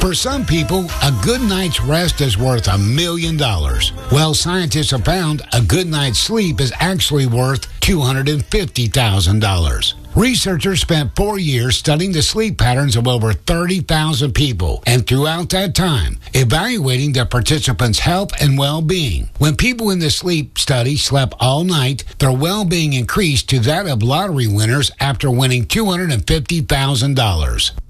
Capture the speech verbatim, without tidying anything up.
For some people, a good night's rest is worth a million dollars. Well, scientists have found a good night's sleep is actually worth two hundred fifty thousand dollars. Researchers spent four years studying the sleep patterns of over thirty thousand people, and throughout that time, evaluating the participants' health and well-being. When people in the sleep study slept all night, their well-being increased to that of lottery winners after winning two hundred fifty thousand dollars.